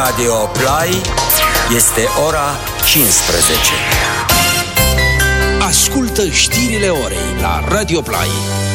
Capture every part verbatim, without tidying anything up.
Radio Play este ora cincisprezece. Ascultă știrile orei la Radio Play.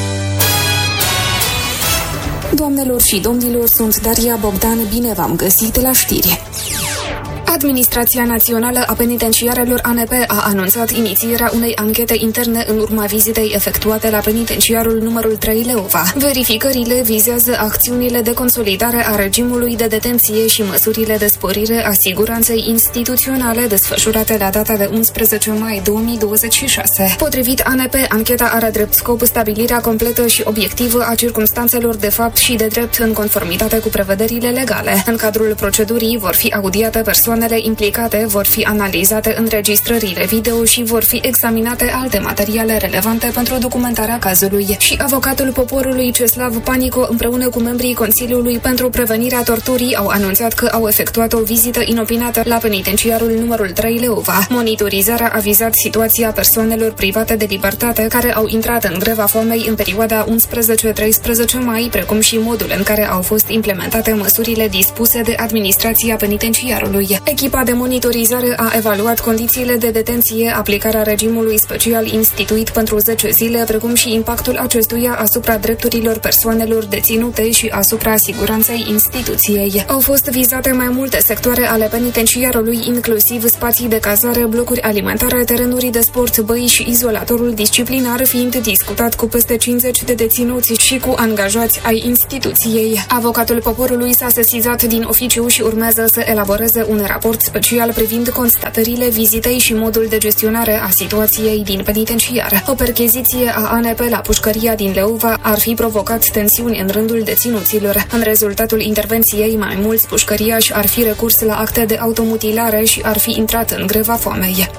Doamnelor și domnilor, sunt Daria Bogdan, bine v-am găsit la știri. Administrația Națională a Penitenciarelor A N P a anunțat inițierea unei anchete interne în urma vizitei efectuate la penitenciarul numărul trei Leova. Verificările vizează acțiunile de consolidare a regimului de detenție și măsurile de sporire a siguranței instituționale desfășurate la data de unsprezece mai două mii douăzeci și șase. Potrivit A N P, ancheta are drept scop stabilirea completă și obiectivă a circumstanțelor de fapt și de drept în conformitate cu prevederile legale. În cadrul procedurii vor fi audiate persoanele implicate, vor fi analizate înregistrările video și vor fi examinate alte materiale relevante pentru documentarea cazului. Și avocatul poporului Ceslav Panico împreună cu membrii Consiliului pentru Prevenirea Torturii au anunțat că au efectuat o vizită inopinată la penitenciarul numărul trei Leova. Monitorizarea a vizat situația persoanelor private de libertate care au intrat în greva foamei în perioada unsprezece treisprezece mai, precum și modul în care au fost implementate măsurile dispuse de administrația penitenciarului. Echipa de monitorizare a evaluat condițiile de detenție, aplicarea regimului special instituit pentru zece zile, precum și impactul acestuia asupra drepturilor persoanelor deținute și asupra siguranței instituției. Au fost vizate mai multe sectoare ale penitenciarului, inclusiv spații de cazare, blocuri alimentare, terenuri de sport, băi și izolatorul disciplinar, fiind discutat cu peste cincizeci de deținuți și cu angajați ai instituției. Avocatul poporului s-a sesizat din oficiu și urmează să elaboreze un raport special privind constatările vizitei și modul de gestionare a situației din penitenciar. O percheziție a A N P la pușcăria din Leova ar fi provocat tensiuni în rândul deținuților. În rezultatul intervenției, mai mulți pușcăriași ar fi recurs la acte de automutilare și ar fi intrat în greva foamei.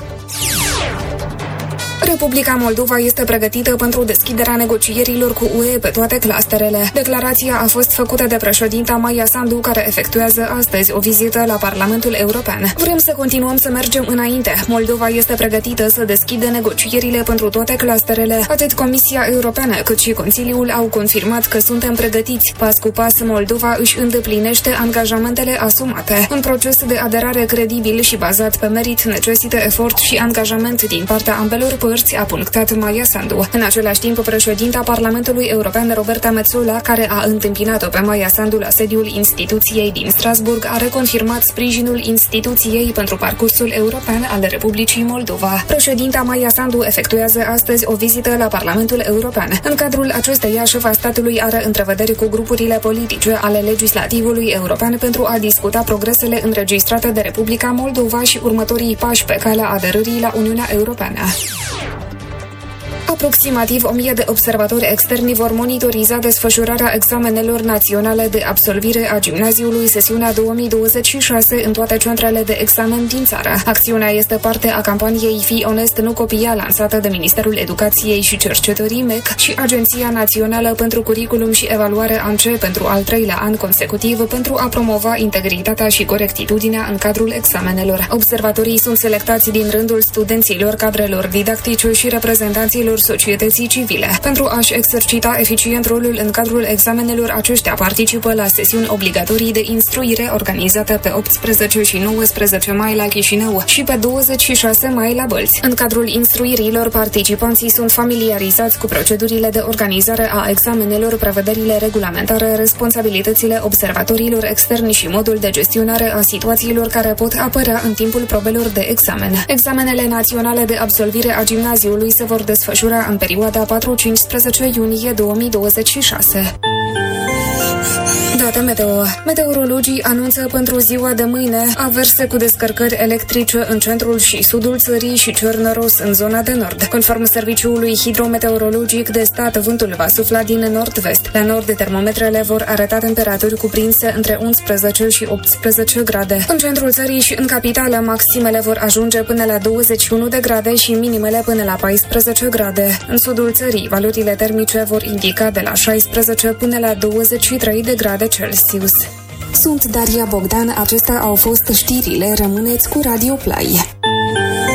Republica Moldova este pregătită pentru deschiderea negocierilor cu U E pe toate clusterele. Declarația a fost făcută de președinta Maia Sandu, care efectuează astăzi o vizită la Parlamentul European. Vrem să continuăm să mergem înainte. Moldova este pregătită să deschidă negocierile pentru toate clusterele. Atât Comisia Europeană cât și Consiliul au confirmat că suntem pregătiți. Pas cu pas, Moldova își îndeplinește angajamentele asumate. Un proces de aderare credibil și bazat pe merit necesită efort și angajament din partea ambelor părți, a punctat Maia Sandu. În același timp, președinta Parlamentului European, Roberta Metsola, care a întâmpinat-o pe Maia Sandu la sediul instituției din Strasburg, a reconfirmat sprijinul instituției pentru parcursul european al Republicii Moldova. Președinta Maia Sandu efectuează astăzi o vizită la Parlamentul European. În cadrul acesteia, șefa statului are întrevederi cu grupurile politice ale legislativului european pentru a discuta progresele înregistrate de Republica Moldova și următorii pași pe calea aderării la Uniunea Europeană. Aproximativ o mie de observatori externi vor monitoriza desfășurarea examenelor naționale de absolvire a gimnaziului sesiunea două mii douăzeci și șase în toate centrele de examen din țară. Acțiunea este parte a campaniei Fii onest, nu copia, lansată de Ministerul Educației și Cercetării M E C și Agenția Națională pentru Curriculum și Evaluare ANCE pentru al treilea an consecutiv pentru a promova integritatea și corectitudinea în cadrul examenelor. Observatorii sunt selectați din rândul studenților, cadrelor didactice și reprezentanților societății civile. Pentru a-și exercita eficient rolul în cadrul examenelor, aceștia participă la sesiuni obligatorii de instruire organizate pe optsprezece și nouăsprezece mai la Chișinău și pe douăzeci și șase mai la Bălți. În cadrul instruirilor, participanții sunt familiarizați cu procedurile de organizare a examenelor, prevederile regulamentare, responsabilitățile observatorilor externi și modul de gestionare a situațiilor care pot apărea în timpul probelor de examen. Examenele naționale de absolvire a gimnaziului se vor desfășura în perioada patru-cincisprezece iunie două mii douăzeci și șase. Date meteo. Meteorologii anunță pentru ziua de mâine averse cu descărcări electrice în centrul și sudul țării și cer năros în zona de nord. Conform Serviciului Hidrometeorologic de Stat, vântul va sufla din nord-vest. La nord, termometrele vor arăta temperaturi cuprinse între unsprezece și optsprezece grade. În centrul țării și în capitală, maximele vor ajunge până la douăzeci și unu de grade și minimele până la paisprezece grade. În sudul țării, valorile termice vor indica de la șaisprezece până la douăzeci și trei de grade Celsius. Sunt Daria Bogdan, acestea au fost știrile, rămâneți cu Radio Play.